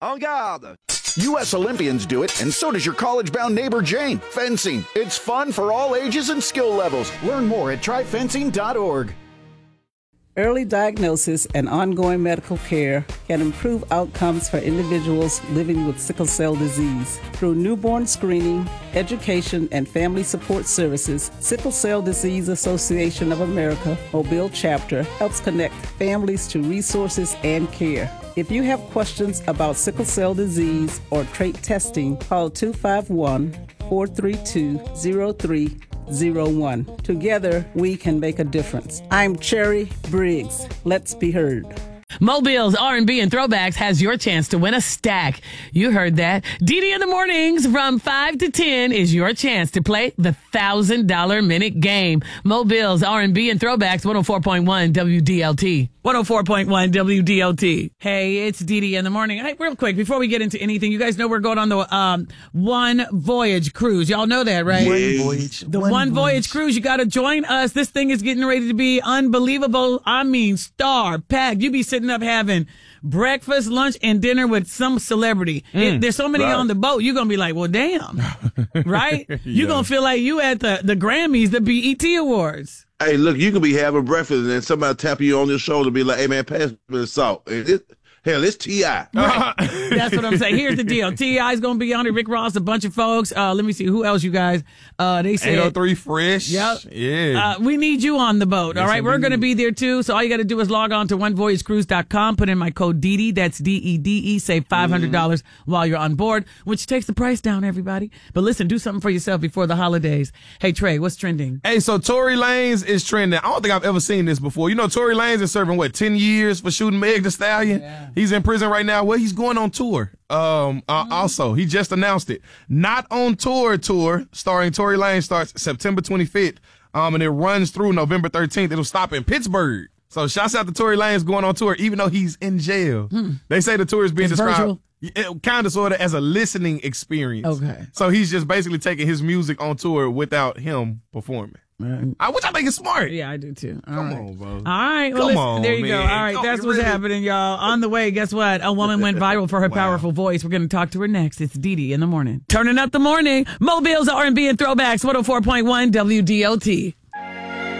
En garde! U.S. Olympians do it, and so does your college-bound neighbor Jane. Fencing. It's fun for all ages and skill levels. Learn more at tryfencing.org. Early diagnosis and ongoing medical care can improve outcomes for individuals living with sickle cell disease. Through newborn screening, education, and family support services, Sickle Cell Disease Association of America, Mobile Chapter, helps connect families to resources and care. If you have questions about sickle cell disease or trait testing, call 251-432-0301. Together, we can make a difference. I'm Cherry Briggs. Let's be heard. Mobile's R&B and Throwbacks has your chance to win a stack. You heard that. DD in the mornings from 5 to 10 is your chance to play the $1,000 minute game. Mobile's R&B and Throwbacks, 104.1 WDLT. 104.1 WDLT. Hey, it's DD in the morning. Hey, real quick, before we get into anything, you guys know we're going on the One Voyage cruise. Y'all know that, right? One Voyage cruise. You got to join us. This thing is getting ready to be unbelievable. I mean, star-packed. You be sitting up having breakfast, lunch, and dinner with some celebrity. There's so many on the boat, you're going to be like, well, damn. Right? You're going to feel like you at the Grammys, the BET Awards. Hey, look, you can be having breakfast and then somebody tap you on your shoulder and be like, hey, man, pass me the salt. Hell, it's T.I. Right. That's what I'm saying. Here's the deal. T.I.'s going to be on it. Rick Ross, a bunch of folks. Let me see. Who else, you guys? They said 803 Fresh. Yep. Yeah. We need you on the boat. Yes, all right. We're going to be there, too. So all you got to do is log on to onevoyagecruise.com. Put in my code DD. That's DEDE. Save $500 while you're on board, which takes the price down, everybody. But listen, do something for yourself before the holidays. Hey, Trey, what's trending? Hey, so Tory Lanez is trending. I don't think I've ever seen this before. You know, Tory Lanez is serving, 10 years for shooting Meg Thee Stallion? Yeah. He's in prison right now. Well, he's going on tour. Also, he just announced it. Not on tour starring Tory Lanez starts September 25th. And it runs through November 13th. It'll stop in Pittsburgh. So shouts out to Tory Lanez going on tour, even though he's in jail. They say the tour is being described kind of sort of as a listening experience. Okay. So he's just basically taking his music on tour without him performing. Which I think is smart. Yeah, I do too. Come on, bro. All right. Well, there you go. All right. That's what's happening, y'all. On the way, guess what? A woman went viral for her powerful voice. We're going to talk to her next. It's Dee in the morning. Turning up the morning. Mobile's R&B and Throwbacks, 104.1 WDLT.